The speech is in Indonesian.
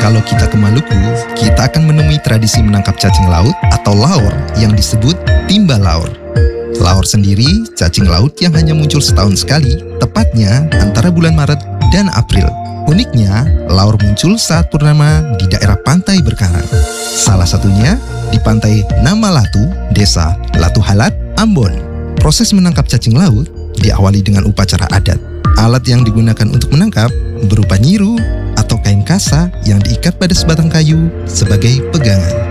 Kalau kita ke Maluku, kita akan menemui tradisi menangkap cacing laut atau laor yang disebut timba laor. Laor sendiri cacing laut yang hanya muncul setahun sekali, tepatnya antara bulan Maret dan April. Uniknya, laor muncul saat purnama di daerah pantai berkarang. Salah satunya di pantai Namalatu, desa Latuhalat, Ambon. Proses menangkap cacing laut diawali dengan upacara adat. Alat yang digunakan untuk menangkap berupa nyiru atau kain kasa yang diikat pada sebatang kayu sebagai pegangan.